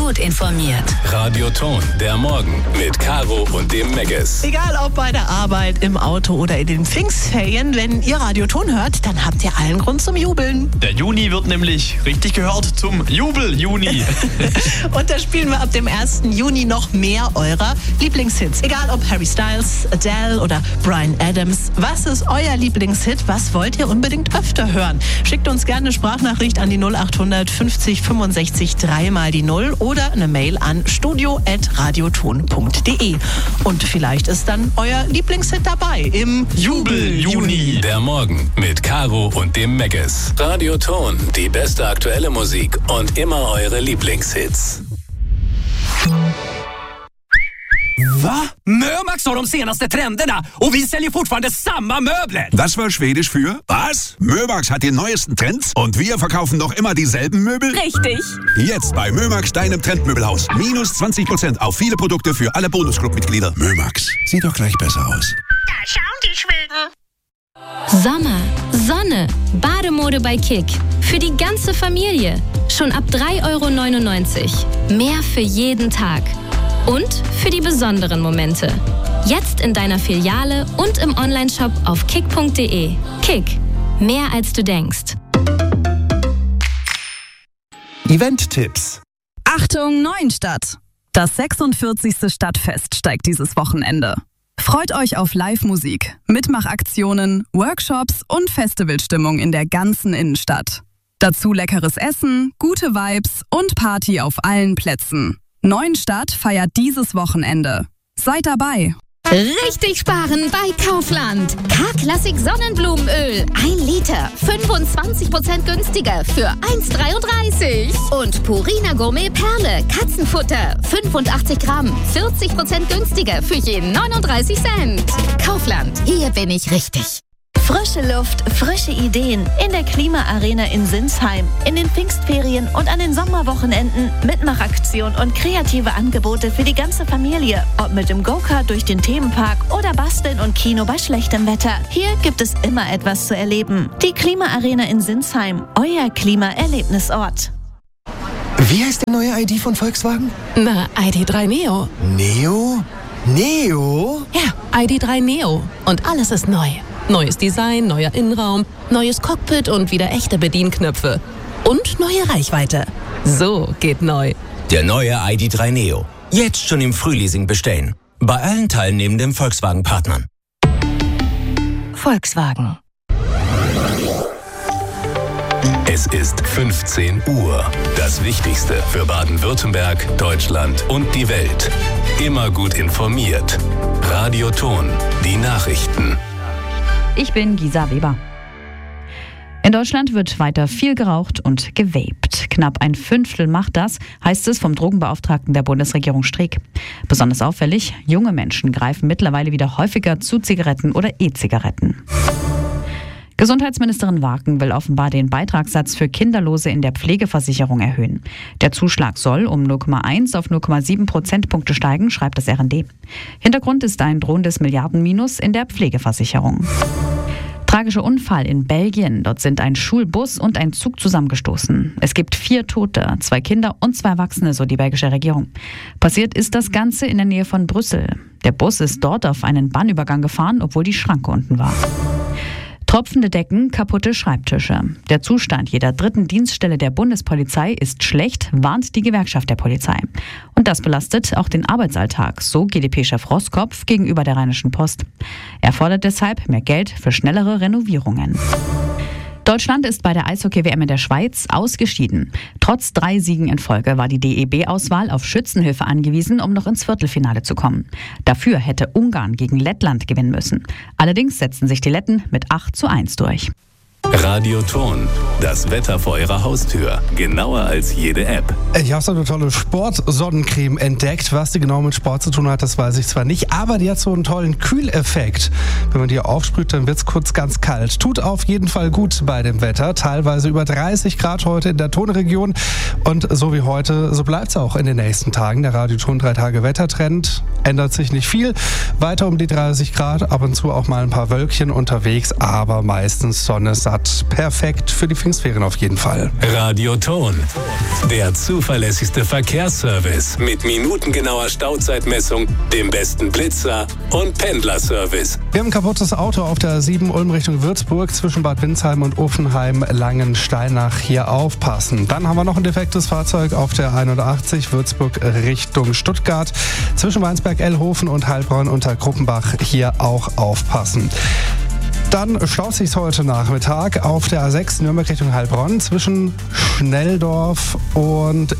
gut informiert. Radio Ton, der Morgen mit Caro und dem Megges. Egal ob bei der Arbeit, im Auto oder in den Pfingstferien, wenn ihr Radio Ton hört, dann habt ihr allen Grund zum Jubeln. Der Juni wird nämlich richtig gehört zum Jubel-Juni. Und da spielen wir ab dem 1. Juni noch mehr eurer Lieblingshits. Egal ob Harry Styles, Adele oder Bryan Adams. Was ist euer Lieblingshit? Was wollt ihr unbedingt öfter hören? Schickt uns gerne eine Sprachnachricht an die 0800 50 65 3 mal die 0 oder eine Mail an studio@radioton.de. Und vielleicht ist dann euer Lieblingshit dabei im Jubel-Juni. Der Morgen mit Caro und dem Megges. Radio Ton, die beste aktuelle Musik und immer eure Lieblingshits. Va? Mömax har de senaste trenderna och vi säljer fortfarande samma möbler. Das war Schwedisch für was? Mömax hat die neuesten Trends und wir verkaufen noch immer dieselben Möbel? Richtig. Jetzt bei Mömax, deinem Trendmöbelhaus. Minus 20% auf viele Produkte für alle Bonusclub-Mitglieder. Mömax, sieht doch gleich besser aus. Da schauen die Schweden. Sommer, Sonne, Bademode bei Kick. Für die ganze Familie. Schon ab 3,99 €. Mehr für jeden Tag. Und für die besonderen Momente. Jetzt in deiner Filiale und im Onlineshop auf kick.de. Kick. Mehr als du denkst. Event-Tipps. Achtung, Neuenstadt! Das 46. Stadtfest steigt dieses Wochenende. Freut euch auf Live-Musik, Mitmachaktionen, Workshops und Festivalstimmung in der ganzen Innenstadt. Dazu leckeres Essen, gute Vibes und Party auf allen Plätzen. Neuenstadt feiert dieses Wochenende. Seid dabei! Richtig sparen bei Kaufland. K-Klassik Sonnenblumenöl. 1 Liter. 25% günstiger für 1,33 €. Und Purina Gourmet Perle. Katzenfutter. 85 Gramm. 40% günstiger für je 39 Cent. Kaufland. Hier bin ich richtig. Frische Luft, frische Ideen in der Klimaarena in Sinsheim, in den Pfingstferien und an den Sommerwochenenden, Mitmachaktion und kreative Angebote für die ganze Familie. Ob mit dem Go-Kart durch den Themenpark oder Basteln und Kino bei schlechtem Wetter. Hier gibt es immer etwas zu erleben. Die Klimaarena in Sinsheim, euer Klimaerlebnisort. Wie heißt der neue ID von Volkswagen? Na, ID.3 Neo. Neo? Neo? Ja, ID.3 Neo. Und alles ist neu. Neues Design, neuer Innenraum, neues Cockpit und wieder echte Bedienknöpfe. Und neue Reichweite. So geht neu. Der neue ID.3 Neo. Jetzt schon im Frühleasing bestellen. Bei allen teilnehmenden Volkswagen-Partnern. Volkswagen. Es ist 15 Uhr. Das Wichtigste für Baden-Württemberg, Deutschland und die Welt. Immer gut informiert. Radio Ton, die Nachrichten. Ich bin Gisa Weber. In Deutschland wird weiter viel geraucht und gevaped. Knapp 1/5 macht das, heißt es vom Drogenbeauftragten der Bundesregierung Streeck. Besonders auffällig, junge Menschen greifen mittlerweile wieder häufiger zu Zigaretten oder E-Zigaretten. Gesundheitsministerin Waken will offenbar den Beitragssatz für Kinderlose in der Pflegeversicherung erhöhen. Der Zuschlag soll um 0,1 auf 0,7 Prozentpunkte steigen, schreibt das RND. Hintergrund ist ein drohendes Milliardenminus in der Pflegeversicherung. Tragischer Unfall in Belgien. Dort sind ein Schulbus und ein Zug zusammengestoßen. Es gibt 4 Tote, 2 Kinder und 2 Erwachsene, so die belgische Regierung. Passiert ist das Ganze in der Nähe von Brüssel. Der Bus ist dort auf einen Bahnübergang gefahren, obwohl die Schranke unten war. Tropfende Decken, kaputte Schreibtische. Der Zustand jeder 3. Dienststelle der Bundespolizei ist schlecht, warnt die Gewerkschaft der Polizei. Und das belastet auch den Arbeitsalltag, so GdP-Chef Roskopf gegenüber der Rheinischen Post. Er fordert deshalb mehr Geld für schnellere Renovierungen. Deutschland ist bei der Eishockey-WM in der Schweiz ausgeschieden. Trotz 3 Siegen in Folge war die DEB-Auswahl auf Schützenhilfe angewiesen, um noch ins Viertelfinale zu kommen. Dafür hätte Ungarn gegen Lettland gewinnen müssen. Allerdings setzten sich die Letten mit 8:1 durch. Radio Ton, das Wetter vor Ihrer Haustür. Genauer als jede App. Ich habe so eine tolle Sportsonnencreme entdeckt. Was die genau mit Sport zu tun hat, das weiß ich zwar nicht, aber die hat so einen tollen Kühleffekt. Wenn man die aufsprüht, dann wird es kurz ganz kalt. Tut auf jeden Fall gut bei dem Wetter. Teilweise über 30 Grad heute in der Tonregion. Und so wie heute, so bleibt es auch in den nächsten Tagen. Der Radio Ton 3 Tage Wettertrend ändert sich nicht viel. Weiter um die 30 Grad, ab und zu auch mal ein paar Wölkchen unterwegs, aber meistens Sonne. satt. Perfekt für die Pfingstferien auf jeden Fall. Radioton, der zuverlässigste Verkehrsservice mit minutengenauer Stauzeitmessung, dem besten Blitzer und Pendlerservice. Wir haben ein kaputtes Auto auf der 7 Ulm Richtung Würzburg zwischen Bad Windsheim und Offenheim-Langensteinach. Hier aufpassen. Dann haben wir noch ein defektes Fahrzeug auf der 81 Würzburg Richtung Stuttgart zwischen Weinsberg-Ellhofen und Heilbronn unter Gruppenbach. Hier auch aufpassen. Dann staut sich heute Nachmittag auf der A6 Nürnberg Richtung Heilbronn zwischen Schnelldorf und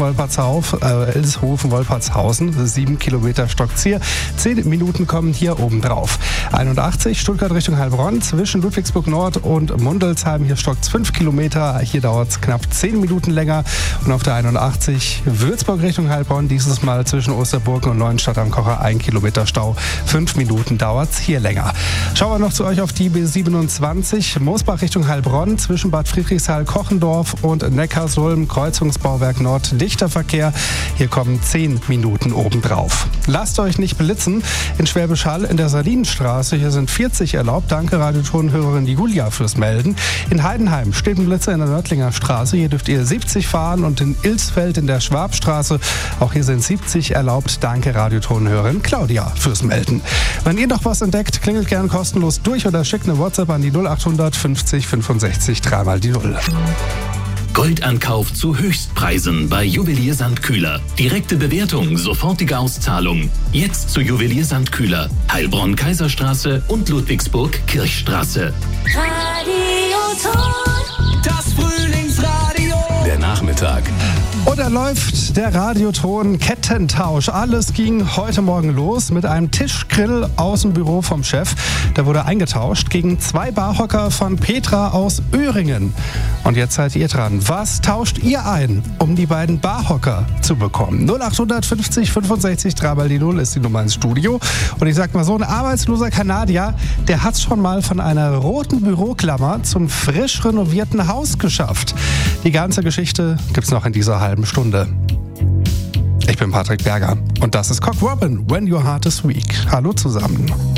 Ilshofen-Wolpertshausen. 7 Kilometer stockt's hier. 10 Minuten kommen hier oben drauf. 81 Stuttgart Richtung Heilbronn zwischen Ludwigsburg Nord und Mundelsheim. Hier stockt's 5 Kilometer. Hier dauert's knapp 10 Minuten länger. Und auf der 81 Würzburg Richtung Heilbronn dieses Mal zwischen Osterburgen und Neuenstadt am Kocher 1 Kilometer Stau. 5 Minuten dauert's hier länger. Schauen wir noch zu euch auf die B27 Moosbach Richtung Heilbronn zwischen Bad Friedrichshall, Kochendorf und Neckarsulm, Kreuzungsbauwerk Nord, dichter Verkehr. Hier kommen 10 Minuten obendrauf. Lasst euch nicht blitzen. In Schwäbisch Hall in der Sardinenstraße, hier sind 40 erlaubt. Danke Radiotonhörerin Julia fürs Melden. In Heidenheim steht ein Blitzer in der Nördlinger Straße. Hier dürft ihr 70 fahren und in Ilsfeld in der Schwabstraße. Auch hier sind 70 erlaubt. Danke Radiotonhörerin Claudia fürs Melden. Wenn ihr noch was entdeckt, klingelt gern kostenlos durch oder schickt eine WhatsApp an die 0800 50 65 3 die 0. Goldankauf zu Höchstpreisen bei Juwelier St. Kühler. Direkte Bewertung, sofortige Auszahlung. Jetzt zu Juwelier St. Kühler. Heilbronn-Kaiserstraße und Ludwigsburg-Kirchstraße. Radioton. Das Frühlingsradio. Der Nachmittag. Und da läuft der Radioton Kettentausch. Alles ging heute Morgen los mit einem Tischgrill aus dem Büro vom Chef. Der wurde eingetauscht gegen 2 Barhocker von Petra aus Öhringen. Und jetzt seid ihr dran. Was tauscht ihr ein, um die beiden Barhocker zu bekommen? 0850 65 3 die 0 ist die Nummer ins Studio. Und ich sag mal so, ein arbeitsloser Kanadier, der hat's schon mal von einer roten Büroklammer zum frisch renovierten Haus geschafft. Die ganze Geschichte gibt's noch in dieser halben Stunde. Ich bin Patrick Berger und das ist Cock Robin, When Your Heart is Weak. Hallo zusammen.